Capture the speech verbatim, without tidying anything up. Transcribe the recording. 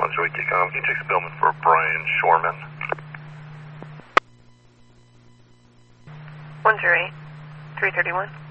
on Joey Kickoff. Can you take Spillman for Brian Shorman? one zero eight, three thirty-one.